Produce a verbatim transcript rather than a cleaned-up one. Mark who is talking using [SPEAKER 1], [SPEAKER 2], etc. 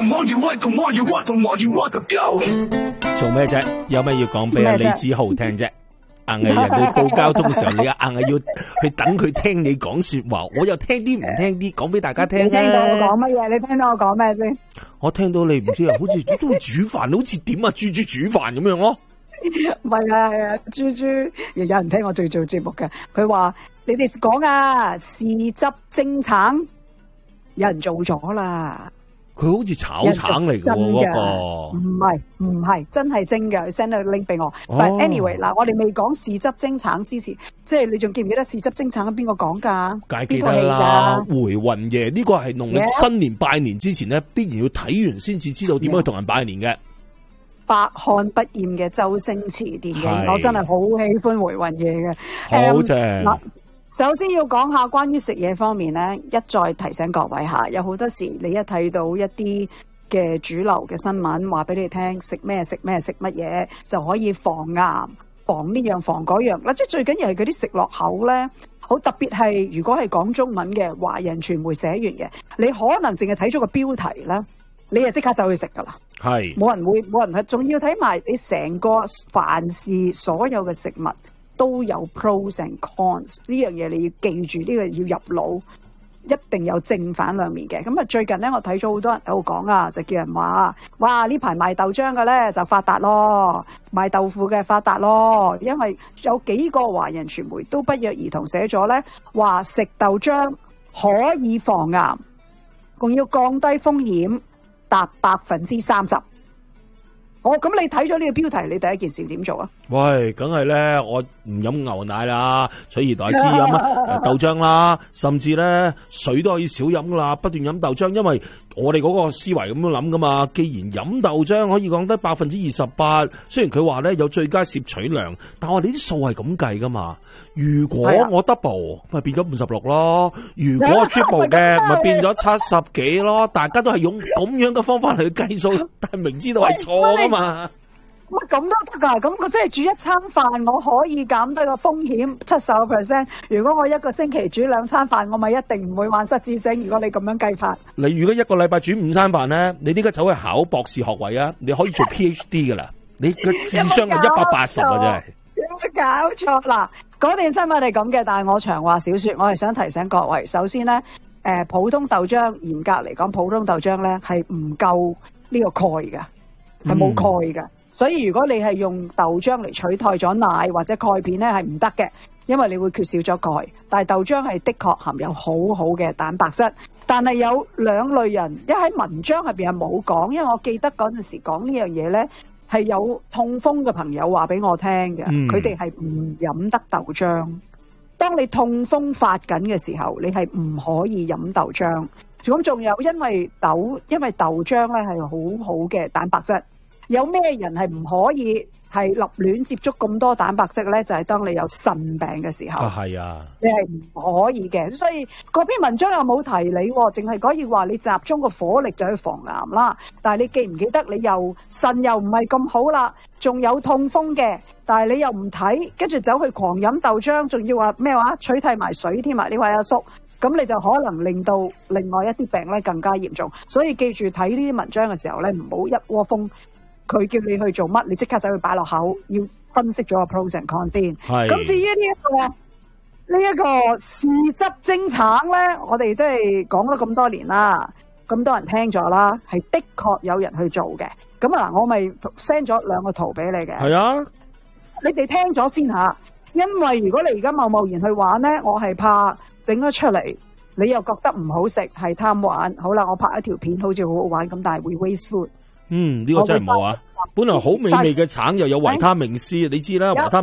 [SPEAKER 1] 做咩啫？有咩要講俾阿李子豪聽啫？硬係人哋報交通嘅時候，你硬係要去等佢聽你講說話，我又聽啲唔聽啲，講俾大家聽。
[SPEAKER 2] 你聽到我講乜嘢？你聽到我講咩先？
[SPEAKER 1] 我聽到你唔知啊，好似都會煮飯，好似點啊？豬豬煮飯咁樣咯。
[SPEAKER 2] 唔係啊，係啊，豬豬有人聽我最做節目嘅，佢話你哋講啊，豉汁蒸橙，有人做咗啦。
[SPEAKER 1] 佢好似炒橙嚟嘅嗰個，
[SPEAKER 2] 唔係唔係真係蒸嘅，佢 send 咗個 link 俾我。哦、但係 anyway 嗱，我哋未講豉汁蒸橙之前，即係你仲記唔記得豉汁蒸橙係邊個講㗎？
[SPEAKER 1] 梗係記得啦，回魂夜呢、這個係農曆新年拜年之前咧，必然要睇完先至知道點樣去同人拜年嘅。
[SPEAKER 2] 百看不厭嘅周星馳電影，我真係好喜歡回魂夜嘅，
[SPEAKER 1] 好正。嗱、
[SPEAKER 2] 嗯，首先要講下關於食嘢方面咧，一再提醒各位下，有好多時你一睇到一啲嘅主流嘅新聞，話俾你聽食咩食咩食乜嘢就可以防癌、防呢樣防嗰樣。嗱，即係最緊要係嗰啲食落口咧，好特別係如果係講中文嘅華人傳媒寫完嘅，你可能淨係睇咗個標題啦，你就即刻走去食噶啦。係冇人會冇人係，仲要睇埋你成個凡事所有嘅食物都有 pros and cons， 呢樣嘢你要記住，呢個要入腦，一定有正反兩面嘅。咁啊，最近咧我睇咗好多人喺度講啊，就叫人話，哇呢排賣豆漿嘅咧就發達咯，賣豆腐嘅發達咯，因為有幾個華人傳媒都不約而同寫咗咧，話食豆漿可以防癌，仲要降低風險達百分之三十。哦，咁你睇咗呢個標題，你第一件事點做啊？喂，
[SPEAKER 1] 梗係咧，我唔飲牛奶啦，取而代之飲啊豆漿啦，甚至咧水都可以少飲噶啦，不斷飲豆漿，因為我哋嗰個思維咁樣諗噶嘛。既然飲豆漿可以降低百分之二十八，雖然佢話咧有最佳攝取量，但我哋啲數係咁計噶嘛。如果我 double 咪變咗五十六咯，如果我 triple 嘅咪變咗七十幾咯，大家都係用咁樣嘅方法嚟去計數，但係明知道係錯噶嘛。
[SPEAKER 2] 乜咁都得噶？咁我即係煮一餐飯，我可以減低個風險七十個 percent。如果我一個星期煮兩餐飯，我咪一定唔會患失智症。如果你咁樣計法，
[SPEAKER 1] 你如果一個禮拜煮五餐飯咧，你呢家走去考博士學位啊，你可以做 P H D 噶啦。你嘅智商係一百八十啊，真係。
[SPEAKER 2] 有冇搞錯嗱？嗰段新聞係咁嘅，但係我長話少說，我係想提醒各位，首先咧，誒、呃，普通豆漿嚴格嚟講，普通豆漿咧係唔夠呢個鈣嘅，係冇鈣嘅。所以如果你係用豆漿嚟取代咗奶或者鈣片咧，係唔得嘅，因為你會缺少咗鈣。但係豆漿係的確含有好好嘅蛋白質，但係有兩類人，一喺文章入邊係冇講，因為我記得嗰陣時講呢樣嘢咧，係有痛風嘅朋友話俾我聽嘅，佢哋係唔飲得豆漿。當你痛風發緊嘅時候，你係唔可以飲豆漿。咁仲有因為豆，因為豆漿咧係好好嘅蛋白質。有咩人係唔可以係立亂接觸咁多蛋白質咧？就係、是、當你有腎病嘅時候，係啊，你係唔可以嘅。所以嗰篇文章又冇提你，淨係可以話你集中個火力就去防癌啦。但係你記唔記得你又腎又唔係咁好啦，仲有痛風嘅，但係你又唔睇，跟住走去狂飲豆漿，仲要話咩話取替埋水添啊？呢位阿叔，咁你就可能令到另外一啲病咧更加嚴重。所以記住睇呢啲文章嘅時候咧，唔好一窩蜂。佢叫你去做乜，你即刻走去擺落口，要分析咗個 pros and cons 先。咁至於呢一個呢一個豉汁蒸橙咧，我哋都係講咗咁多年啦，咁多人聽咗啦，係的確有人去做嘅。咁啊嗱，我咪 send 咗兩個圖俾你嘅。係啊，你哋聽咗先吓，因為如果你而家貿貿然去玩咧，我係怕整咗出嚟，你又覺得唔好食，係貪玩。好啦，我拍一條片，好似好好玩咁，但係會 waste food。
[SPEAKER 1] 嗯，呢、這個真係冇啊！本來好美味嘅橙又有維他命 C，你知啦，維他。